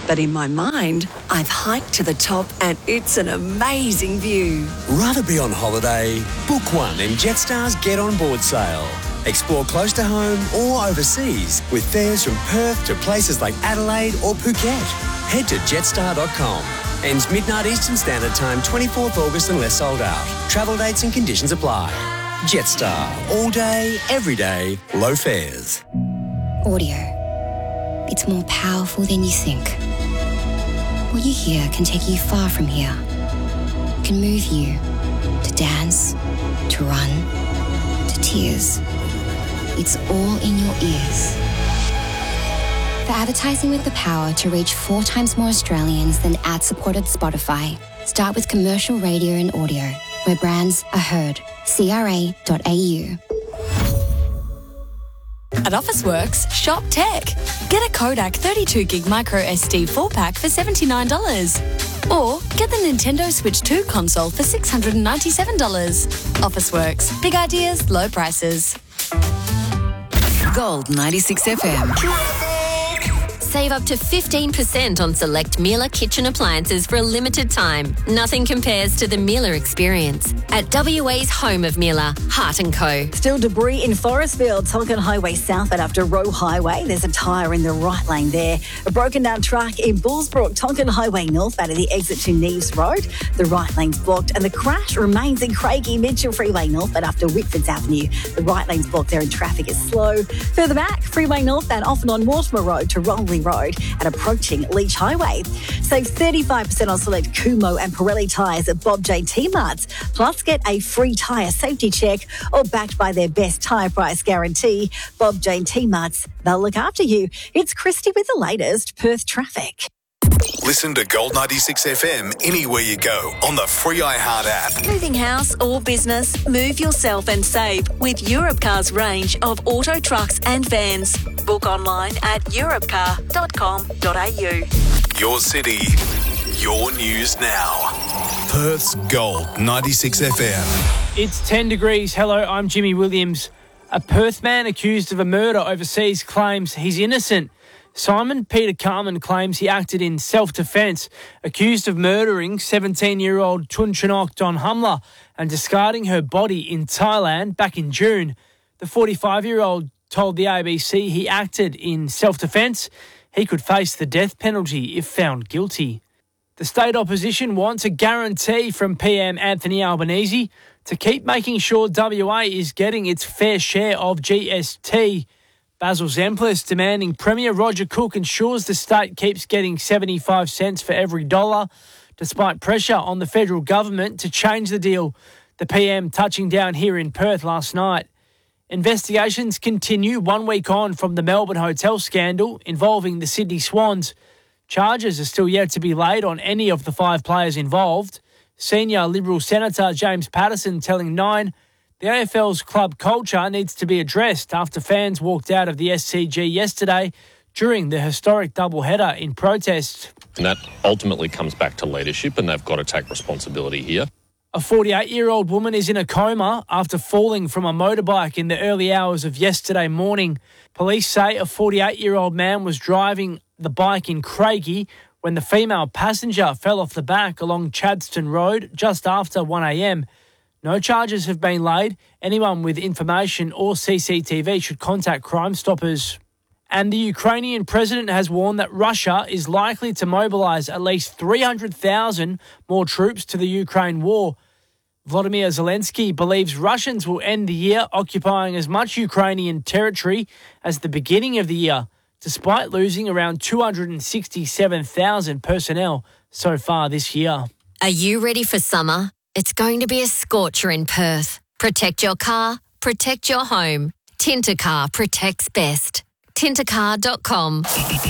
But in my mind, I've hiked to the top and it's an amazing view. Rather be on holiday? Book one in Jetstar's Get On Board sale. Explore close to home or overseas with fares from Perth to places like Adelaide or Phuket. Head to jetstar.com. Ends midnight Eastern Standard Time, 24th August unless sold out. Travel dates and conditions apply. Jetstar. All day, every day, low fares. Audio. It's more powerful than you think. What you hear can take you far from here. It can move you to dance, to run, to tears. It's all in your ears. For advertising with the power to reach 4 times more Australians than ad-supported Spotify, start with commercial radio and audio, where brands are heard. CRA.au. At Officeworks, shop tech. Get a Kodak 32GB micro SD 4-pack for $79. Or get the Nintendo Switch 2 console for $697. Officeworks. Big ideas, low prices. Gold 96 FM. Save up to 15% on select Miele kitchen appliances for a limited time. Nothing compares to the Miele experience. At WA's home of Miele, Hart & Co. Still debris in Forestville, Tonkin Highway southbound after Roe Highway. There's a tyre in the right lane there. A broken down truck in Bullsbrook, Tonkin Highway northbound at the exit to Neves Road. The right lane's blocked and the crash remains in Craigie Mitchell Freeway northbound after Whitfords Avenue. The right lane's blocked there and traffic is slow. Further back, Freeway northbound often on Mortimer Road to Rongley Road and approaching Leach Highway. Save 35% on select Kumho and Pirelli tyres at Bob J T-Marts. Plus get a free tyre safety check or backed by their best tyre price guarantee. Bob J T-Marts, they'll look after you. It's Christy with the latest Perth traffic. Listen to Gold 96 FM anywhere you go on the free iHeart app. Moving house or business, move yourself and save with Europcar's range of auto trucks and vans. Book online at europcar.com.au. Your city, your news now. Perth's Gold 96 FM. It's 10 degrees. Hello, I'm Jimmy Williams. A Perth man accused of a murder overseas claims he's innocent. Simon Peter Carman claims he acted in self-defence, accused of murdering 17-year-old Tun Chunok Don Humla and discarding her body in Thailand back in June. The 45-year-old told the ABC he acted in self-defence. He could face the death penalty if found guilty. The state opposition wants a guarantee from PM Anthony Albanese to keep making sure WA is getting its fair share of GST. Basil Zemplis demanding Premier Roger Cook ensures the state keeps getting 75 cents for every dollar, despite pressure on the federal government to change the deal. The PM touching down here in Perth last night. Investigations continue 1 week on from the Melbourne hotel scandal involving the Sydney Swans. Charges are still yet to be laid on any of the 5 players involved. Senior Liberal Senator James Patterson telling Nine the AFL's club culture needs to be addressed after fans walked out of the SCG yesterday during the historic doubleheader in protest. And that ultimately comes back to leadership, and they've got to take responsibility here. A 48-year-old woman is in a coma after falling from a motorbike in the early hours of yesterday morning. Police say a 48-year-old man was driving the bike in Craigie when the female passenger fell off the back along Chadston Road just after 1 a.m. No charges have been laid. Anyone with information or CCTV should contact Crime Stoppers. And the Ukrainian president has warned that Russia is likely to mobilise at least 300,000 more troops to the Ukraine war. Volodymyr Zelensky believes Russians will end the year occupying as much Ukrainian territory as the beginning of the year, despite losing around 267,000 personnel so far this year. Are you ready for summer? It's going to be a scorcher in Perth. Protect your car, protect your home. Tintercar protects best. Tintercar.com.